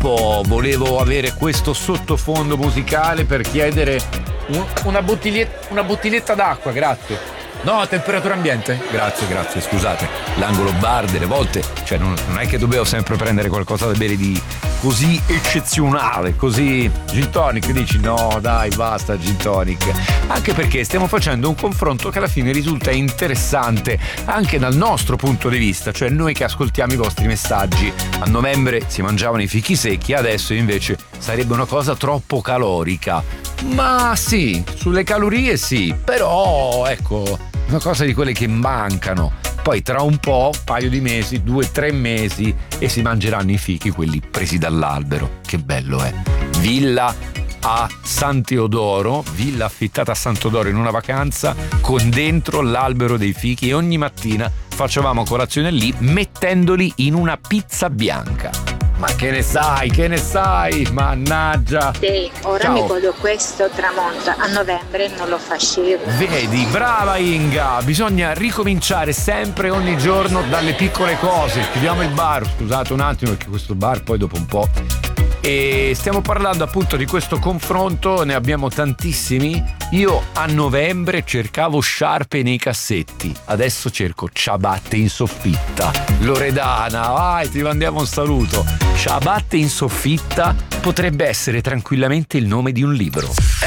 troppo. Volevo avere questo sottofondo musicale per chiedere una bottiglietta d'acqua, grazie. No, a temperatura ambiente? Grazie, scusate. L'angolo bar delle volte, cioè non è che dobbiamo sempre prendere qualcosa da bere di così eccezionale, così gin tonic, dici no dai basta gin tonic, anche perché stiamo facendo un confronto che alla fine risulta interessante anche dal nostro punto di vista, cioè noi che ascoltiamo i vostri messaggi. A novembre si mangiavano i fichi secchi, adesso invece sarebbe una cosa troppo calorica. Ma sì, sulle calorie sì, però ecco, una cosa di quelle che mancano. Poi tra un po', un paio di mesi, 2-3 mesi, e si mangeranno i fichi, quelli presi dall'albero. Che bello è. Villa a San Teodoro, villa affittata a San Teodoro in una vacanza, con dentro l'albero dei fichi, e ogni mattina facevamo colazione lì mettendoli in una pizza bianca. Ma che ne sai? Mannaggia! Sì, ora Ciao. mi godo questo tramonto. A novembre non lo facevo. Vedi, brava Inga, bisogna ricominciare sempre, ogni giorno, dalle piccole cose. Chiudiamo il bar, scusate un attimo perché questo bar poi dopo un po'. E stiamo parlando appunto di questo confronto, ne abbiamo tantissimi. Io a novembre cercavo sciarpe nei cassetti, adesso cerco ciabatte in soffitta. Loredana, vai, ti mandiamo un saluto. Ciabatte in soffitta potrebbe essere tranquillamente il nome di un libro.